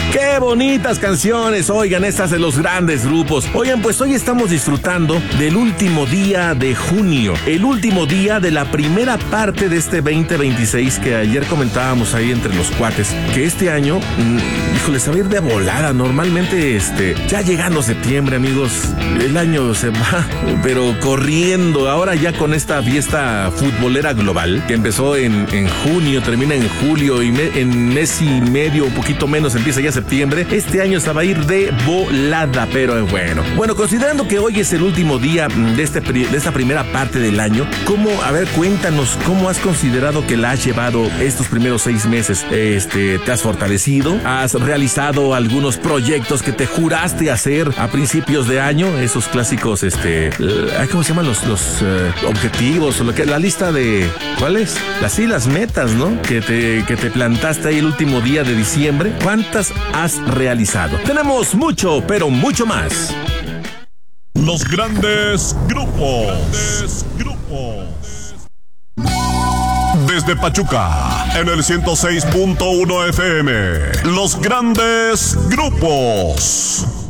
¡Qué bonitas canciones! Oigan, estas de los grandes grupos. Oigan, pues hoy estamos disfrutando del último día de junio, el último día de la primera parte de este 2026 que ayer comentábamos ahí entre los cuates, que este año, híjole, se va a ir de volada. Normalmente, ya llegando septiembre, amigos, el año se va, pero corriendo. Ahora ya con esta fiesta futbolera global, que empezó en junio, termina en julio y en mes y medio, un poquito menos, empieza ya septiembre. Este año se va a ir de volada, pero bueno. Bueno, considerando que hoy es el último día de esta primera parte del año, cuéntanos, ¿cómo has considerado que la has llevado estos primeros 6 meses? ¿Te has fortalecido? ¿Has realizado algunos proyectos que te juraste hacer a principios de año? Esos clásicos, ¿cómo se llaman los objetivos? La lista de, ¿cuáles? Las metas, ¿no? Que te plantaste ahí el último día de diciembre. ¿Cuántas has realizado? Tenemos mucho, pero mucho más. Los grandes grupos. Desde Pachuca, en el 106.1 FM. Los grandes grupos.